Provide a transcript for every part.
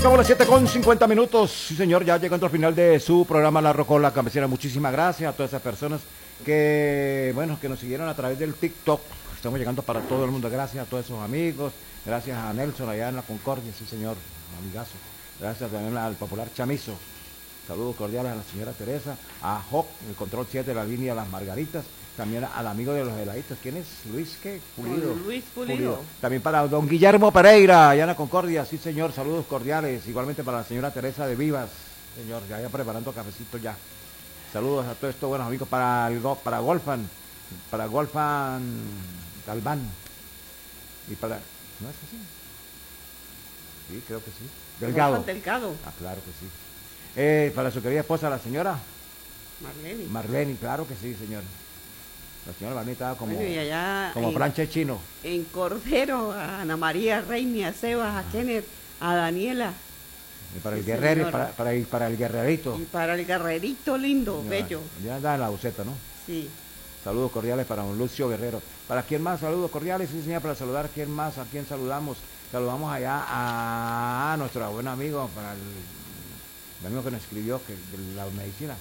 Somos las 7:50. Sí, señor, ya llegando al final de su programa La Rocola Campesina. Muchísimas gracias a todas esas personas que, bueno, que nos siguieron a través del TikTok. Estamos llegando para todo el mundo. Gracias a todos esos amigos. Gracias a Nelson allá en la Concordia, sí, señor, amigazo. Gracias también al popular Chamizo. Saludos cordiales a la señora Teresa, a Joc, el control 7 de la línea Las Margaritas, también al amigo de los heladitos. ¿Quién es? Luis, ¿qué? Pulido. Luis Pulido. También para don Guillermo Pereira, allá en la Concordia, sí señor, saludos cordiales. Igualmente para la señora Teresa de Vivas, señor, ya preparando cafecito ya. Saludos a todos estos buenos amigos para Golfan Galván. Y para, ¿no es así? Sí, creo que sí. Delgado. Delgado. Ah, claro que sí. Para su querida esposa, la señora Marlene, claro que sí, señor. La señora Marlene estaba como, bueno, y allá como plancha chino. En Cordero, a Ana María Reini, a Sebas, a Kenneth, a Daniela. Y para el guerrero, para el guerrerito. Y para el guerrerito lindo, bello. Ya anda en la buceta, ¿no? Sí. Saludos cordiales para don Lucio Guerrero. ¿Para quién más? Saludos cordiales, sí, señor, para saludar. ¿Quién más? ¿A quién saludamos? Saludamos allá a nuestro buen amigo, para el amigo que nos escribió, que de la medicina.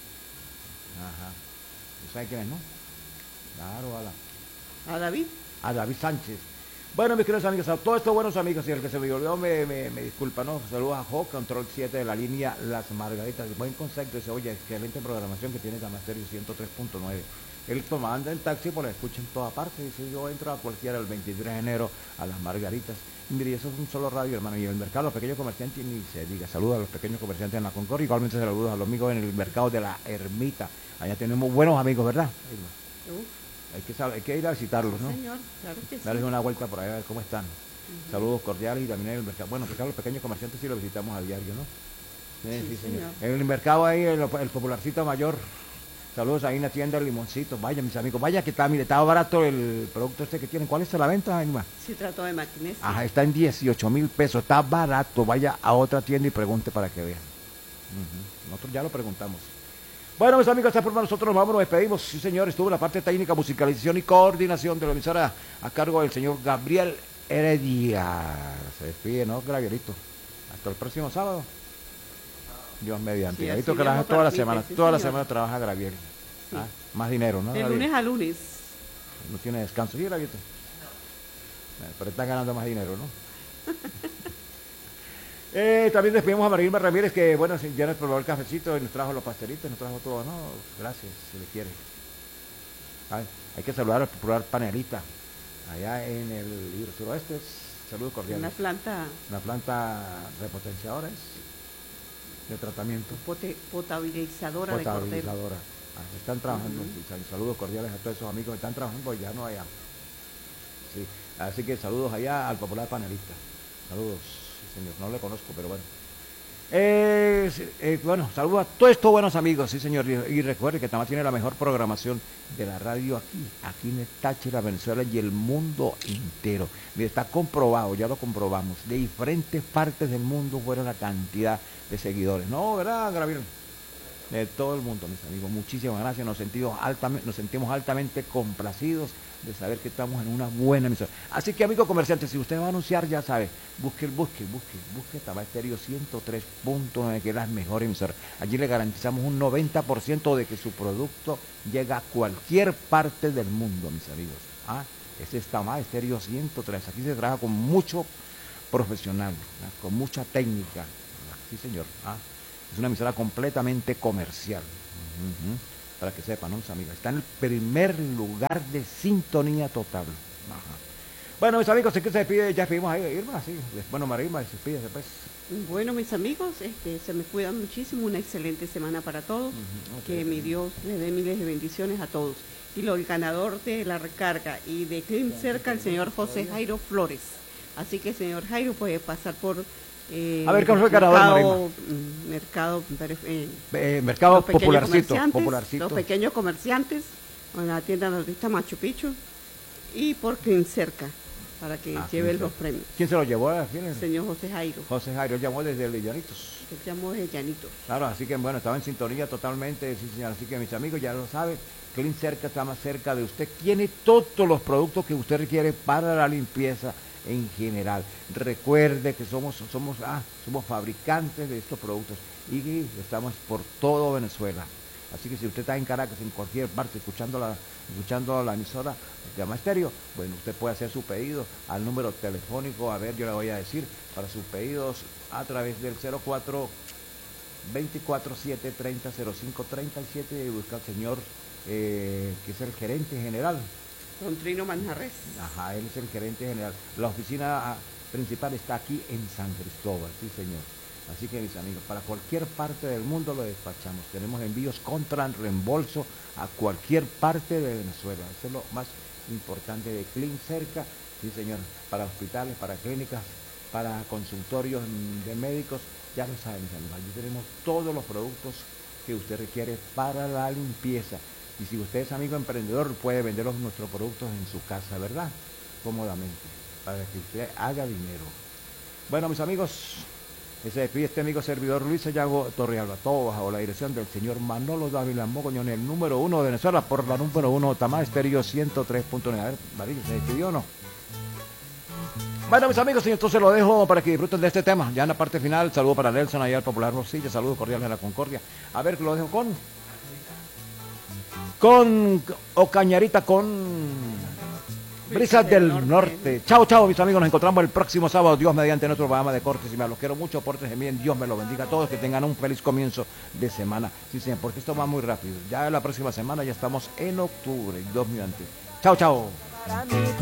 Ajá. ¿Usted sabe quién es, no? Claro, A David. A David Sánchez. Bueno, mis queridos amigos, a todos estos buenos amigos, y el que se me olvidó me disculpa, ¿no? Saludos a Joc, control 7 de la línea Las Margaritas. Buen concepto, dice, oye, excelente programación que tiene Tamasterio 103.9. Él anda en taxi, pues lo escucha en toda parte. Dice, yo entro a cualquiera el 23 de enero a Las Margaritas. Y mire, eso es un solo radio, hermano. Y el mercado, los pequeños comerciantes, ni se diga. Saludos a los pequeños comerciantes en la Concordia. Igualmente saludos a los amigos en el mercado de la Ermita. Allá tenemos buenos amigos, ¿verdad? Hay que ir a visitarlos, ¿no? Señor, claro que sí. Darles una vuelta por allá a ver cómo están. Saludos cordiales y también en el mercado. Bueno, porque los pequeños comerciantes sí los visitamos a diario, ¿no? Sí, señor. En el mercado ahí, el popularcito mayor. Saludos ahí en la tienda del Limoncito. Vaya, mis amigos, vaya que está, mire, está barato el producto este que tienen. ¿Cuál es la venta, Anima? Citrato de magnesio. Ajá, está en 18,000 pesos, está barato. Vaya a otra tienda y pregunte para que vean. Nosotros ya lo preguntamos. Bueno, mis amigos, esta forma nosotros nos vamos, nos despedimos. Sí, señor, estuvo la parte técnica, musicalización y coordinación de la emisora a cargo del señor Gabriel Heredia. Se despide, ¿no, Gabrielito? Hasta el próximo sábado. Dios mediante. Sí, Gabrielito que trabaja toda la semana, sí, toda la semana trabaja Gabriel. Sí. ¿Ah? Más dinero, ¿no? De lunes a lunes. No tiene descanso, ¿sí, Gabrielito? Pero están ganando más dinero, ¿no? También despedimos a María Ramírez, que bueno, ya nos probó el cafecito y nos trajo los pastelitos, nos trajo todo, ¿no? Gracias, si le quiere. Hay que saludar al popular Panelita, allá en el Libro Suroeste. Saludos cordiales. Una planta repotenciadora de tratamiento. Potabilizadora de cordero. Están trabajando, saludos cordiales a todos esos amigos que están trabajando ya no allá. Sí, así que saludos allá al popular Panelista. Saludos. Señor, no le conozco, pero bueno. Bueno, saludos a todos estos buenos amigos, sí, señor. Y recuerde que Tamás tiene la mejor programación de la radio aquí en el Táchira, Venezuela y el mundo entero. Está comprobado, ya lo comprobamos. De diferentes partes del mundo fueron la cantidad de seguidores. No, ¿verdad, Gabriel? De todo el mundo, mis amigos. Muchísimas gracias. Nos sentimos altamente complacidos de saber que estamos en una buena emisora. Así que, amigo comerciante, si usted va a anunciar, ya sabe, busque Tamás Estéreo 103.9, que es la mejor emisora. Allí le garantizamos un 90% de que su producto llega a cualquier parte del mundo, mis amigos. Ese es Tamás Estéreo 103. Aquí se trabaja con mucho profesional, con mucha técnica. Sí, señor. Es una emisora completamente comercial. Para que sepan, ¿no, mis amigos? Está en el primer lugar de sintonía total. Bueno, mis amigos, ¿en qué se despide? Ya despedimos a Irma, sí. Bueno, Marisma, despídese, pues. Bueno, mis amigos, se me cuidan muchísimo. Una excelente semana para todos. Que mi Dios les dé miles de bendiciones a todos. Y el ganador de la recarga y de Clean Cerca, el señor José Jairo Flores. Así que, señor Jairo, puede pasar por... a ver, ¿cómo fue el ganador, mercado popularcito. Los pequeños comerciantes, en la tienda nordista Machu Picchu y por Clean Cerca, para que lleve los premios. ¿Quién se lo llevó? El señor José Jairo. José Jairo llamó desde Llanitos. Él llamó desde Llanitos. Claro, así que bueno, estaba en sintonía totalmente, sí, señor. Así que mis amigos ya lo saben, Clean Cerca está más cerca de usted. Tiene todos los productos que usted requiere para la limpieza en general. Recuerde que somos fabricantes de estos productos y estamos por todo Venezuela. Así que si usted está en Caracas, en cualquier parte, escuchando la emisora de Gama Estéreo, bueno, usted puede hacer su pedido al número telefónico, a ver, yo le voy a decir, para sus pedidos a través del 04 24 7 30 05 37 y busca al señor que es el gerente general. Don Trino Manjarres. Ajá, él es el gerente general. La oficina principal está aquí en San Cristóbal, sí señor. Así que mis amigos, para cualquier parte del mundo lo despachamos. Tenemos envíos contra reembolso a cualquier parte de Venezuela. Eso es lo más importante de Clean Cerca, sí señor, para hospitales, para clínicas, para consultorios de médicos. Ya lo saben, mis amigos, allí tenemos todos los productos que usted requiere para la limpieza. Y si usted es amigo emprendedor, puede vender nuestros productos en su casa, ¿verdad? Cómodamente, para que usted haga dinero. Bueno, mis amigos, se despide este amigo servidor Luis Sayago Torrealba, todo bajo la dirección del señor Manolo Dávila Mogoñón, el número 1 de Venezuela, por la número 1 Tamá Estéreo 103.9. A ver, Marillo, ¿se despidió o no? Bueno, mis amigos, y entonces lo dejo para que disfruten de este tema. Ya en la parte final, saludo para Nelson, allá al Popular Rosilla, saludos cordiales a la Concordia. A ver, lo dejo con Ocañarita, con Brisas del Norte. Chao, chao, mis amigos, nos encontramos el próximo sábado, Dios mediante, nuestro programa de Cortes y me los quiero mucho, pórtense bien, Dios me lo bendiga a todos, que tengan un feliz comienzo de semana. Sí, señor, porque esto va muy rápido. Ya la próxima semana ya estamos en octubre, Dios mediante. Chao, chao.